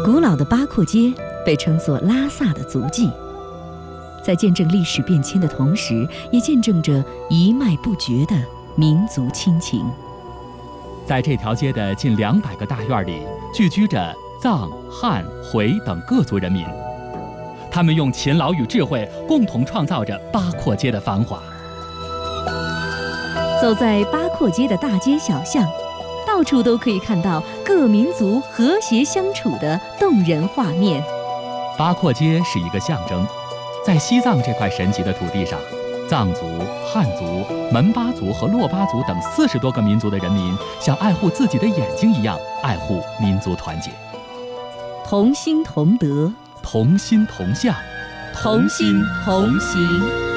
古老的八廓街被称作拉萨的足迹，在见证历史变迁的同时，也见证着一脉不绝的民族亲情。 在这条街的近200个大院里，聚居着藏、汉、回等各族人民，他们用勤劳与智慧共同创造着八廓街的繁华。 走在八廓街的大街小巷，到处都可以看到各民族和谐相处的动人画面。 八廓街是一个象征，在西藏这块神奇的土地上，藏族、汉族、门巴族和珞巴族等40多个民族的人民，像爱护自己的眼睛一样爱护民族团结。 同心同德， 同心同向， 同心同行。